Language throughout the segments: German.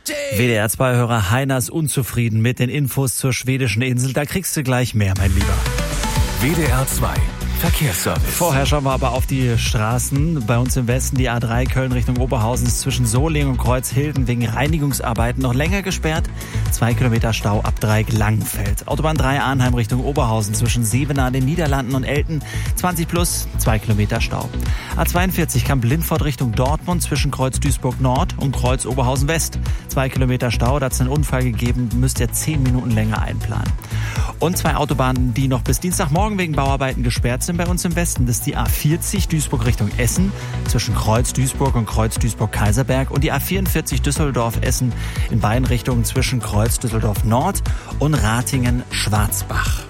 WDR-2-Hörer Heiner ist unzufrieden mit den Infos zur schwedischen Insel. Da kriegst du gleich mehr, mein Lieber. WDR 2 Verkehrsservice. Vorher schauen wir aber auf die Straßen. Bei uns im Westen die A3 Köln Richtung Oberhausen ist zwischen Solingen und Kreuzhilden wegen Reinigungsarbeiten noch länger gesperrt. 2 Kilometer Stau ab Dreieck-Langenfeld. Autobahn 3 Arnheim Richtung Oberhausen zwischen Sevenaar, den Niederlanden und Elten 20 plus, 2 Kilometer Stau. A42 Kamp-Lindfort Richtung Dortmund zwischen Kreuz Duisburg Nord und Kreuz Oberhausen West. 2 Kilometer Stau, da hat es einen Unfall gegeben, müsst ihr 10 Minuten länger einplanen. Und 2 Autobahnen, die noch bis Dienstagmorgen wegen Bauarbeiten gesperrt sind bei uns im Westen. Das ist die A40 Duisburg Richtung Essen zwischen Kreuz Duisburg und Kreuz Duisburg-Kaiserberg und die A44 Düsseldorf-Essen in beiden Richtungen zwischen Kreuz Düsseldorf Nord und Ratingen-Schwarzbach.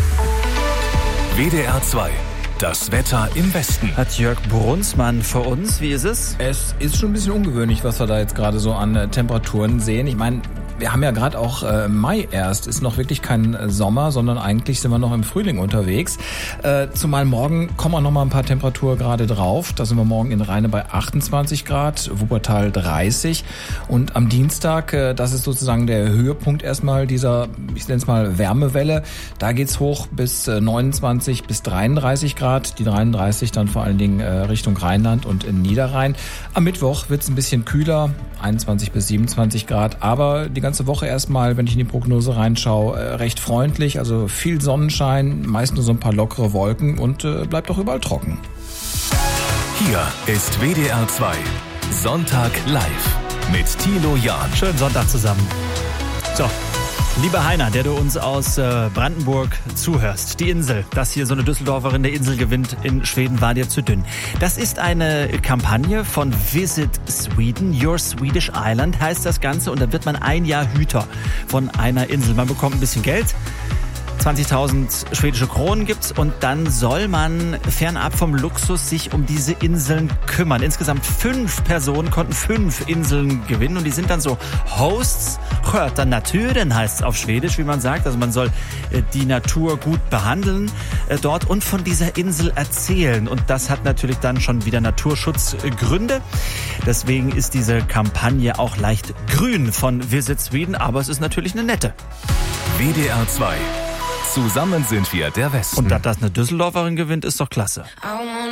WDR 2 Das Wetter im Westen. Hat Jörg Brunsmann für uns. Wie ist es? Es ist schon ein bisschen ungewöhnlich, was wir da jetzt gerade so an Temperaturen sehen. Ich meine, wir haben ja gerade auch Mai erst. Ist noch wirklich kein Sommer, sondern eigentlich sind wir noch im Frühling unterwegs. Zumal morgen kommen auch noch mal ein paar Temperaturgrade drauf. Da sind wir morgen in Rheine bei 28 Grad, Wuppertal 30. Und am Dienstag, das ist sozusagen der Höhepunkt erstmal dieser, ich nenne es mal Wärmewelle. Da geht's hoch bis 29 bis 33 Grad. Die 33 dann vor allen Dingen Richtung Rheinland und in Niederrhein. Am Mittwoch wird's ein bisschen kühler, 21 bis 27 Grad. Aber die ganze Woche erstmal, wenn ich in die Prognose reinschaue, recht freundlich. Also viel Sonnenschein, meist nur so ein paar lockere Wolken und bleibt auch überall trocken. Hier ist WDR 2 Sonntag live mit Thilo Jahn. Schönen Sonntag zusammen. So, lieber Heiner, der du uns aus Brandenburg zuhörst, die Insel, dass hier so eine Düsseldorferin der Insel gewinnt in Schweden, war dir zu dünn. Das ist eine Kampagne von Visit Sweden, Your Swedish Island heißt das Ganze und da wird man ein Jahr Hüter von einer Insel. Man bekommt ein bisschen Geld. 20.000 schwedische Kronen gibt's und dann soll man fernab vom Luxus sich um diese Inseln kümmern. Insgesamt 5 Personen konnten 5 Inseln gewinnen und die sind dann so Hosts, sköter naturen heißt es auf Schwedisch, wie man sagt. Also man soll die Natur gut behandeln dort und von dieser Insel erzählen. Und das hat natürlich dann schon wieder Naturschutzgründe. Deswegen ist diese Kampagne auch leicht grün von Visit Sweden, aber es ist natürlich eine nette. WDR 2 Zusammen sind wir der Westen. Und dass das eine Düsseldorferin gewinnt, ist doch klasse. I